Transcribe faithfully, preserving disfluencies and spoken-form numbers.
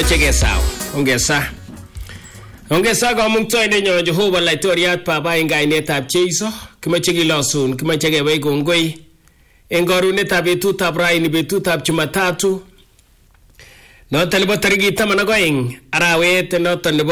komache kesawa. Ongesa. Ongesa kamuktoindenyo Jehova Laitoriat Baba eng kainetab Jeiso. Kimache kilosun, kimache kewei kongoi. Eng karunetab betutab raini, betutab Jumatatu. Noton nebo tarikit taman ak oeng arawet noton nebo